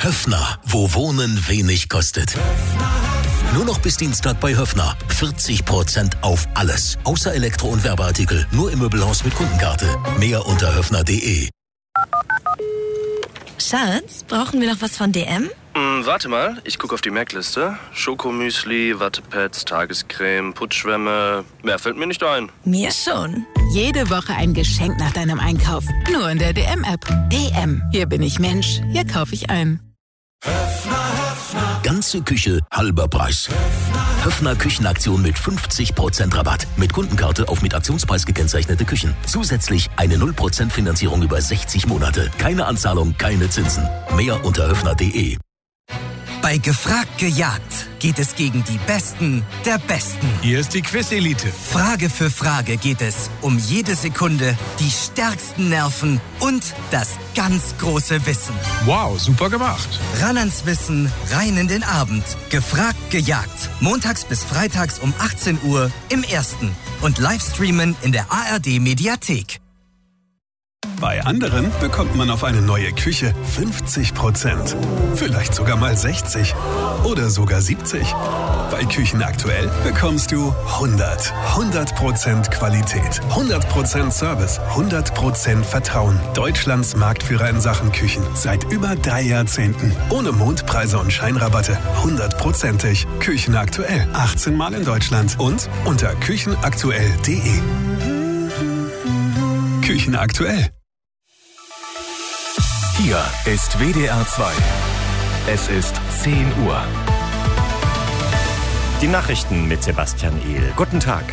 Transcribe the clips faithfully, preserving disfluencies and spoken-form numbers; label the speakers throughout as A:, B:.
A: Höffner, wo Wohnen wenig kostet. Nur noch bis Dienstag bei Höffner. vierzig Prozent auf alles. Außer Elektro- und Werbeartikel. Nur im Möbelhaus mit Kundenkarte. Mehr unter höffner punkt de.
B: Schatz, brauchen wir noch was von D M?
C: Hm, warte mal, ich gucke auf die Merkliste. Schokomüsli, Wattepads, Tagescreme, Putzschwämme. Mehr fällt mir nicht ein.
B: Mir schon.
D: Jede Woche ein Geschenk nach deinem Einkauf. Nur in der D M-App. D M. Hier bin ich Mensch. Hier kaufe ich ein.
A: Ganze Küche, halber Preis. Höffner Küchenaktion mit fünfzig Prozent Rabatt. Mit Kundenkarte auf mit Aktionspreis gekennzeichnete Küchen. Zusätzlich eine null Prozent Finanzierung über sechzig Monate. Keine Anzahlung, keine Zinsen. Mehr unter höffner punkt de.
E: Bei Gefragt gejagt geht es gegen die Besten der Besten.
F: Hier ist die Quiz-Elite.
E: Frage für Frage geht es um jede Sekunde, die stärksten Nerven und das ganz große Wissen.
F: Wow, super gemacht.
E: Ran ans Wissen, rein in den Abend. Gefragt gejagt. Montags bis freitags um achtzehn Uhr im Ersten. Und Livestreamen in der A R D-Mediathek.
G: Bei anderen bekommt man auf eine neue Küche fünfzig Prozent. Vielleicht sogar mal sechzig. Oder sogar siebzig. Bei Küchen aktuell bekommst du hundert. hundert Prozent Qualität. hundert Prozent Service. hundert Prozent Vertrauen. Deutschlands Marktführer in Sachen Küchen. Seit über drei Jahrzehnten. Ohne Mondpreise und Scheinrabatte. hundertprozentig. Küchen aktuell. achtzehn Mal in Deutschland. Und unter küchenaktuell punkt de. Küchen aktuell.
H: Hier ist W D R zwei. Es ist zehn Uhr.
I: Die Nachrichten mit Sebastian Ehl. Guten Tag.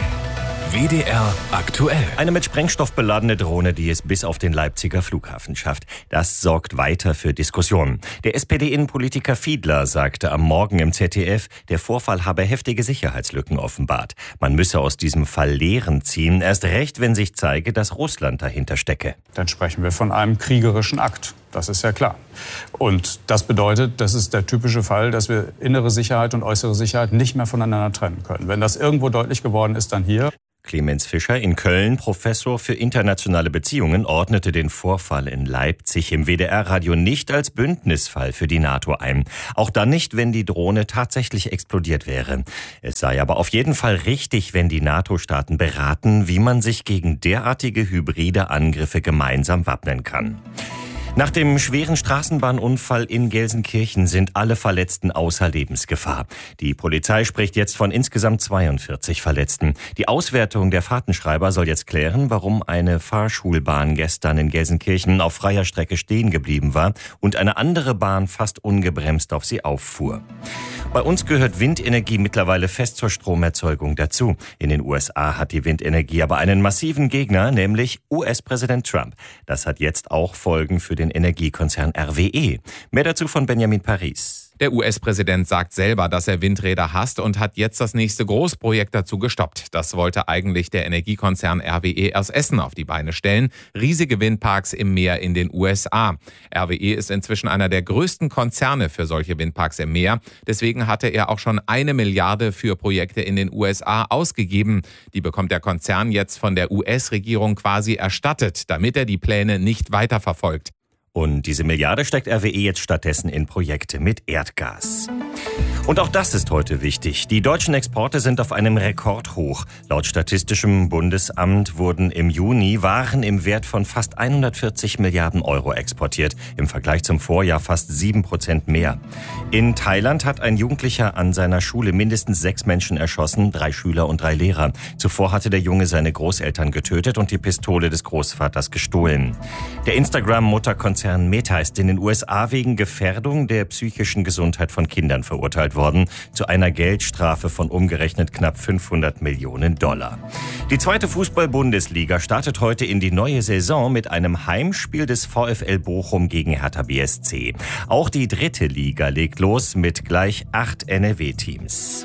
H: W D R aktuell.
I: Eine mit Sprengstoff beladene Drohne, die es bis auf den Leipziger Flughafen schafft. Das sorgt weiter für Diskussionen. Der S P D-Innenpolitiker Fiedler sagte am Morgen im Z D F, der Vorfall habe heftige Sicherheitslücken offenbart. Man müsse aus diesem Fall Lehren ziehen, erst recht, wenn sich zeige, dass Russland dahinter stecke.
J: Dann sprechen wir von einem kriegerischen Akt. Das ist ja klar. Und das bedeutet, das ist der typische Fall, dass wir innere Sicherheit und äußere Sicherheit nicht mehr voneinander trennen können. Wenn das irgendwo deutlich geworden ist, dann hier.
I: Clemens Fischer in Köln, Professor für internationale Beziehungen, ordnete den Vorfall in Leipzig im W D R-Radio nicht als Bündnisfall für die NATO ein. Auch dann nicht, wenn die Drohne tatsächlich explodiert wäre. Es sei aber auf jeden Fall richtig, wenn die NATO-Staaten beraten, wie man sich gegen derartige hybride Angriffe gemeinsam wappnen kann. Nach dem schweren Straßenbahnunfall in Gelsenkirchen sind alle Verletzten außer Lebensgefahr. Die Polizei spricht jetzt von insgesamt zweiundvierzig Verletzten. Die Auswertung der Fahrtenschreiber soll jetzt klären, warum eine Fahrschulbahn gestern in Gelsenkirchen auf freier Strecke stehen geblieben war und eine andere Bahn fast ungebremst auf sie auffuhr. Bei uns gehört Windenergie mittlerweile fest zur Stromerzeugung dazu. In den U S A hat die Windenergie aber einen massiven Gegner, nämlich U S-Präsident Trump. Das hat jetzt auch Folgen für den Energiekonzern R W E. Mehr dazu von Benjamin Paris.
K: Der U S-Präsident sagt selber, dass er Windräder hasst und hat jetzt das nächste Großprojekt dazu gestoppt. Das wollte eigentlich der Energiekonzern R W E aus Essen auf die Beine stellen. Riesige Windparks im Meer in den U S A. R W E ist inzwischen einer der größten Konzerne für solche Windparks im Meer. Deswegen hatte er auch schon eine Milliarde für Projekte in den U S A ausgegeben. Die bekommt der Konzern jetzt von der U S-Regierung quasi erstattet, damit er die Pläne nicht weiterverfolgt.
I: Und diese Milliarde steckt R W E jetzt stattdessen in Projekte mit Erdgas. Und auch das ist heute wichtig. Die deutschen Exporte sind auf einem Rekordhoch. Laut Statistischem Bundesamt wurden im Juni Waren im Wert von fast hundertvierzig Milliarden Euro exportiert. Im Vergleich zum Vorjahr fast sieben Prozent mehr. In Thailand hat ein Jugendlicher an seiner Schule mindestens sechs Menschen erschossen, drei Schüler und drei Lehrer. Zuvor hatte der Junge seine Großeltern getötet und die Pistole des Großvaters gestohlen. Der Instagram-Mutterkonzern Meta ist in den U S A wegen Gefährdung der psychischen Gesundheit von Kindern verurteilt worden, zu einer Geldstrafe von umgerechnet knapp fünfhundert Millionen Dollar. Die zweite Fußball-Bundesliga startet heute in die neue Saison mit einem Heimspiel des VfL Bochum gegen Hertha B S C. Auch die dritte Liga legt los mit gleich acht N R W-Teams.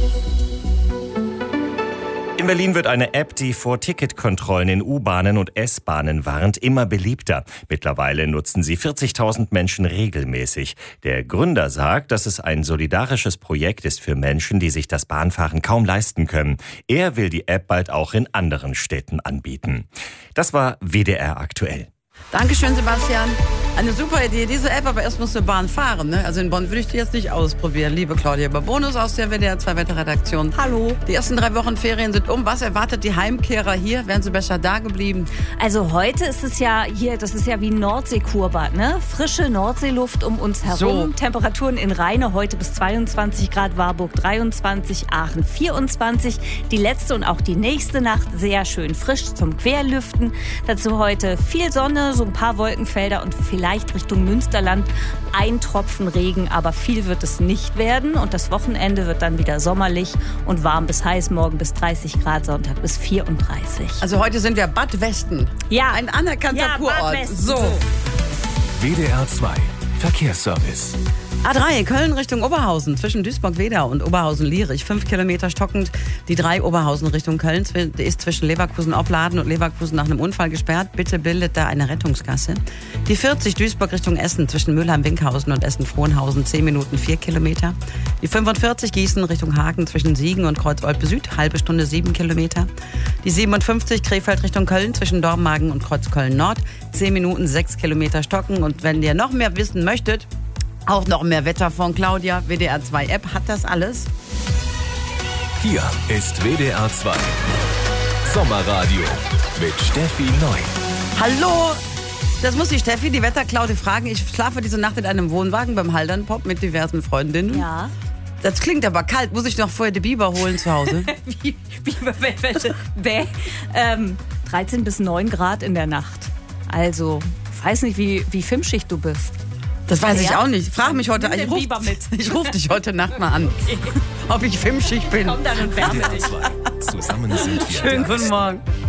I: In Berlin wird eine App, die vor Ticketkontrollen in U-Bahnen und S-Bahnen warnt, immer beliebter. Mittlerweile nutzen sie vierzigtausend Menschen regelmäßig. Der Gründer sagt, dass es ein solidarisches Projekt ist für Menschen, die sich das Bahnfahren kaum leisten können. Er will die App bald auch in anderen Städten anbieten. Das war W D R aktuell.
L: Dankeschön, Sebastian. Eine super Idee, diese App, aber erst musst du Bahn fahren. Ne? Also in Bonn würde ich die jetzt nicht ausprobieren. Liebe Claudia Bonus aus der W D R zwei Wetterredaktion.
B: Hallo.
L: Die ersten drei Wochen Ferien sind um. Was erwartet die Heimkehrer hier? Wären sie besser da geblieben?
M: Also heute ist es ja hier, das ist ja wie ein Nordseekurbad, ne? Frische Nordseeluft um uns herum. So. Temperaturen in Rheine heute bis zweiundzwanzig Grad, Warburg dreiundzwanzig, Aachen vierundzwanzig. Die letzte und auch die nächste Nacht sehr schön frisch zum Querlüften. Dazu heute viel Sonne, so ein paar Wolkenfelder und vielleicht Richtung Münsterland ein Tropfen Regen, aber viel wird es nicht werden. Und das Wochenende wird dann wieder sommerlich und warm bis heiß, morgen bis dreißig Grad, Sonntag bis vierunddreißig.
L: Also heute sind wir Bad Westen.
M: Ja.
L: Ein anerkannter
M: ja,
L: Kurort.
M: Bad Westen.
L: So.
H: W D R zwei Verkehrsservice.
L: A drei, Köln Richtung Oberhausen, zwischen Duisburg-Wedau und Oberhausen-Lierich. Fünf Kilometer stockend. Die drei Oberhausen Richtung Köln ist zwischen Leverkusen-Opladen und Leverkusen nach einem Unfall gesperrt. Bitte bildet da eine Rettungsgasse. Die vierzig, Duisburg Richtung Essen, zwischen Mülheim-Winkhausen und Essen-Frohnhausen. Zehn Minuten, vier Kilometer. Die fünfundvierzig, Gießen Richtung Hagen, zwischen Siegen und Kreuz-Olpe-Süd. Halbe Stunde, sieben Kilometer. Die siebenundfünfzig, Krefeld Richtung Köln, zwischen Dormagen und Kreuzköln-Nord. Zehn Minuten, sechs Kilometer stocken. Und wenn ihr noch mehr wissen möchtet, auch noch mehr Wetter von Claudia. W D R zwei App hat das alles.
H: Hier ist W D R zwei Sommerradio mit Steffi Neu.
L: Hallo, das muss die Steffi, die Wetterclaude, fragen. Ich schlafe diese Nacht in einem Wohnwagen beim Haldern-Pop mit diversen Freundinnen.
M: Ja.
L: Das klingt aber kalt. Muss ich noch vorher die Biber holen zu Hause?
M: wie, Biber, welche? Bäh. Ähm, dreizehn bis neun Grad in der Nacht. Also, ich weiß nicht, wie, wie filmschicht du bist.
L: Das weiß
M: ja?
L: ich auch nicht. Frag mich heute an. Ich rufe ruf dich heute Nacht mal an. Okay. Ob ich filmschicht bin.
M: Komm dann und wärme dich.
H: Zusammen sind wir.
L: Schönen guten Morgen.